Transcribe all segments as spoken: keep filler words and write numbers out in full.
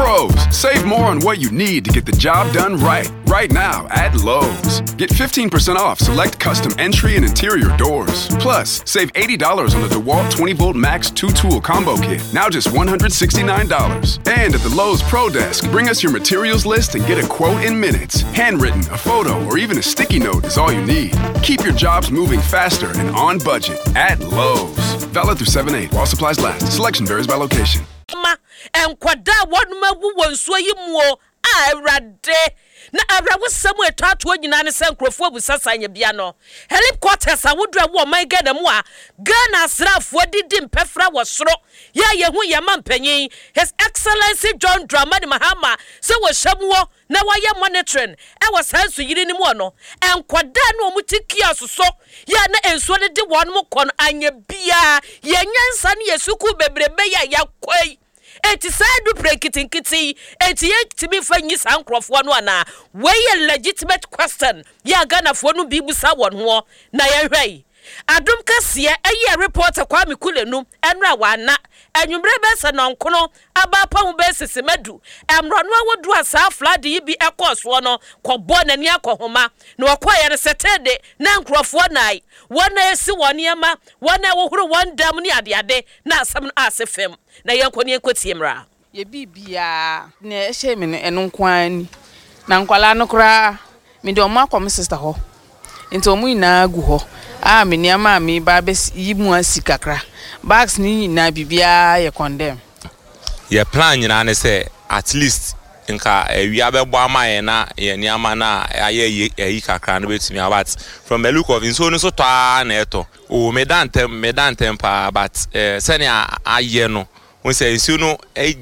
Pros, save more on what you need to get the job done right. Right now at Lowe's. Get fifteen percent off select custom entry and interior doors. Plus, save eighty dollars on the DeWalt twenty volt Max two tool combo kit. Now just one hundred sixty-nine dollars. And at the Lowe's Pro Desk, bring us your materials list and get a quote in minutes. Handwritten, a photo, or even a sticky note is all you need. Keep your jobs moving faster and on budget at Lowe's. Valid through seven eight while supplies last. Selection varies by location. And kwada waduma wuwon so yimuo a awrade na awrawo samu etatu nyina ne sankrofo busasanya bia no helicopters awodra wo man gada mu a Ghana asrafo didi mpefra wo soro ya ye hu ye mampanyin His Excellency John Dramani Mahama se wo hyamuo na waye monitoring e wo sansu yiri ni mu no enkwada no omutiki asoso ya na enso ne de won mu kon anya bia ye nyansa ne yesuku bebrebe ya yakwai eti sadu breakitinkiti eti yetimi fanyi sankrofo no ana wey legitimate question ya Ghana fo no bibusa won ho na ye hwei adum kase eye reporter Kwame Kulenu enra wana anwumre besa na nkono abapa hu besese madu emro no awodu asa flood yi bi ekoso no kobo nani akohoma na wakoya ne setede na nkrofo nai wona esi woniema wona wohuru won dam ni ade ade na asam asefem na yenko ne enkotie mra ye bibia na ehye me eno nkwani na nkwala no kra me de omo akom sister ho enti omu ina agu ho ah me niama me ba be yimu asikakra bags ni na bibia ye condemn ye plan nyina ne say at least nka ewia be bo amaye na ye niama na aye yi kakra no betumi about from the look of in so no so to na eto o me dantem me dantem pa but eh sene aye no we say nsu no eh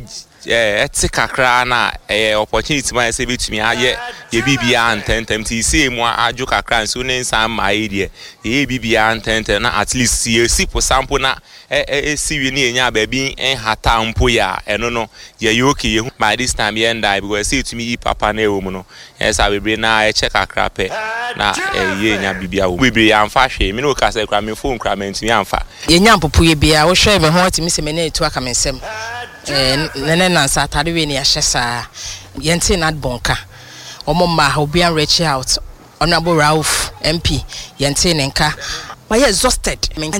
eh kakra na eh opportunity ma say betumi aye ye bibia antentem ti see mu aju kakra nsu ne nsan ma area ye bibia antentem na at least ye sipo sample na eh eh siwi ni enya ba bi en hata mpo ya eno no ye yoke ye by this time ye ndai because say to me papa na ewo mu no yes I bebre na e check kakra pe na eh ye nya bibia wo bebre ya amfa hwe me no ka say kra me phone kra me ntimi amfa ye nya mpopo ye bia wo hwe me ho atimi se me na etu aka me nsem eh nene na nsa tare we ni ahye saa yente na bonka omo ma obi an reach out honorable Rauf M P yente ne nka ma ye exhausted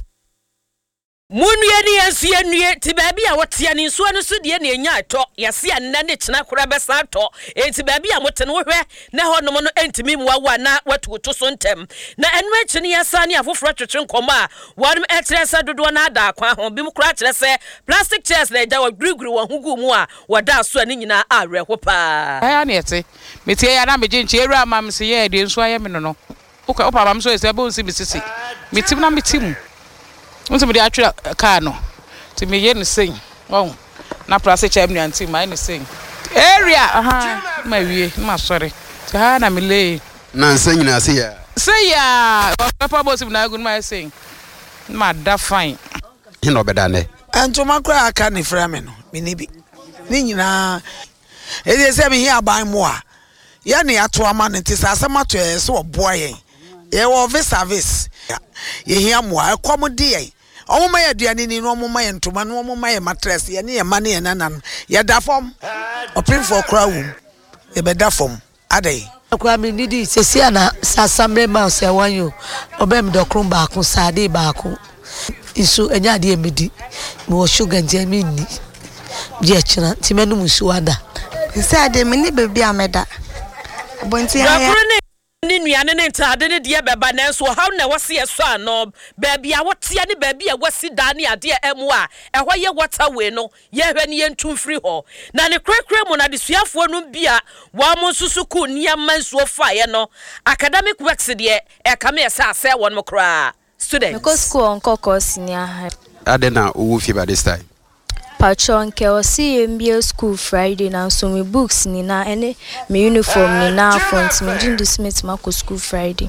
Munu ye ni yansi ye nuye ti baby a wote ani nso no so de na enya ato yase anna ne kyena kora besa ato enti baby a mote no hwe na ho no no entimi muawa na watoto so ntem na enu achi ne yasa ne afoforo twetwe nkomo a wonum etresa dodo na ada akwa ho bi mu kora kire se plastic chairs na eja waguruguru wo hugu mu a wada so ani nyina awerho pa aya ne ete metie ya na meje nche eru amam se ye de nso aye me no no oka opa bam so ese bo nsi bisisi metim na metim unse me de atwa car no ti me ye no sen oh na plastic chair me anti my no sen area aha ma wie ma sorry ti ha na me le na nsen nyina se ya se ya papa boss na agun ma sen ma da fine no beda ne anto makra aka ne fra me no me ni bi ni nyina e dey say me here ban mo a ya ne ato ama ne ti sa asamato e so oboa yen ye wo service ye hia mo a kom de yen omo ma yaduane ni no omo ma yentoma no omo ma ye mattress ye ne ye ma ne ye nanan ye da fom opin for crowd ye be da fom adai akwa mi nidi sesia na sasamre ma se wanyo obem dokrum ba ku sade ba ku isu enya de emedi mo sugar nje mi ni je china ti menu musu ada sade mi ni bebi ameda bonti ya ni nuane ne ntade ne de beba na so how na wose ye so ano baby a wote ne baby a wasi da ne ade emu a ehwo ye waterway no ye hwe ne yentum free ho na ne krekre mu na de suafo no bia wa mo susuku niam nsuo faye no academic works de e kame ye sa ase won mo kra students because school on koko senior adena owo fi by this time patron ke o see M B A school Friday na so me books ni na ene me uniform ni na front me din dismiss mako school Friday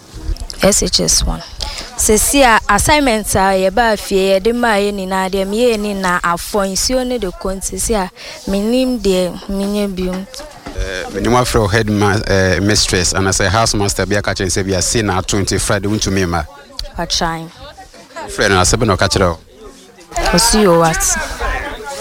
S H S one se see assignment a ye ba fie ye de ma ye ni na de me ye ni na afonsi one de konti see a me nim de me nya bium eh me nim afro head mistress and as a house master bia ka chen se bia see na twenty Friday unto me ma patron friend na se be no ka kire o o see you what